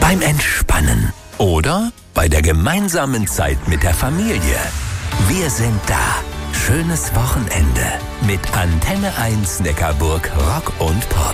beim Entspannen oder bei der gemeinsamen Zeit mit der Familie. Wir sind da. Schönes Wochenende mit Antenne 1 Neckarburg Rock und Pop.